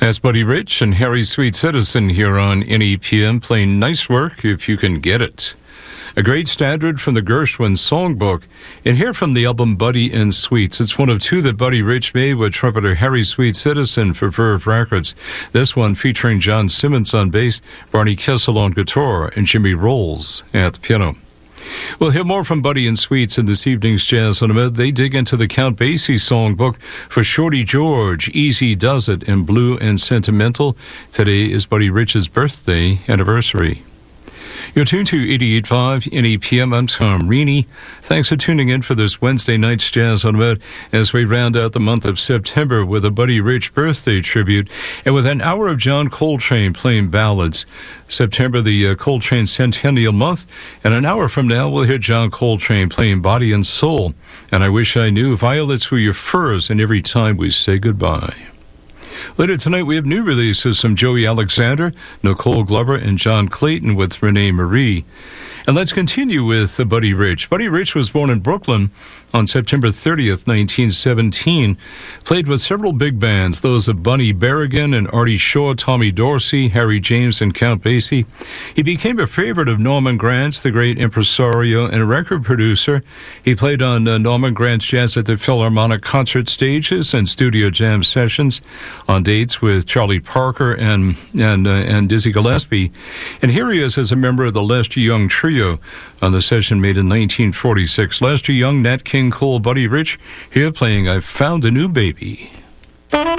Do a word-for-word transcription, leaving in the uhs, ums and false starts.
That's Buddy Rich and Harry Sweet Citizen here on N E P M playing Nice Work If You Can Get It. A great standard from the Gershwin Songbook. And here from the album Buddy and Sweets. It's one of two that Buddy Rich made with trumpeter Harry Sweet Citizen for Verve Records. This one featuring John Simmons on bass, Barney Kessel on guitar, and Jimmy Rolls at the piano. We'll hear more from Buddy and Sweets in this evening's Jazz on the Med. They dig into the Count Basie songbook for Shorty George, Easy Does It, and Blue and Sentimental. Today is Buddy Rich's birthday anniversary. You're tuned to eighty-eight point five N E P M. I'm Tom Reaney. Thanks for tuning in for this Wednesday night's Jazz on the Med as we round out the month of September with a Buddy Rich birthday tribute and with an hour of John Coltrane playing ballads. September, the uh, Coltrane Centennial Month, and an hour from now we'll hear John Coltrane playing Body and Soul. And I Wish I Knew, Violets Were Your Furs, and Every Time We Say Goodbye. Later tonight, we have new releases from Joey Alexander, Nicole Glover, and John Clayton with Renee Marie. And let's continue with uh, Buddy Rich. Buddy Rich was born in Brooklyn on September thirtieth, nineteen seventeen. Played with several big bands, those of Bunny Berrigan and Artie Shaw, Tommy Dorsey, Harry James, and Count Basie. He became a favorite of Norman Granz, the great impresario and record producer. He played on uh, Norman Granz Jazz at the Philharmonic concert stages and studio jam sessions on dates with Charlie Parker and and uh, and Dizzy Gillespie. And here he is as a member of the Lester Young Trio on the session made in nineteen forty-six. Lester Young, Nat King Cole, Buddy Rich, here playing I Found a New Baby.